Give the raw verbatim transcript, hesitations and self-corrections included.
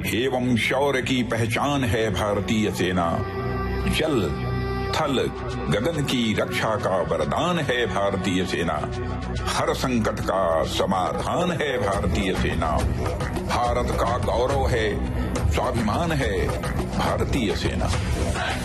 एवं शौर्य की पहचान है भारतीय सेना। जल थल गगन की रक्षा का वरदान है भारतीय सेना। हर संकट का समाधान है भारतीय सेना। भारत का गौरव है, स्वाभिमान है भारतीय सेना।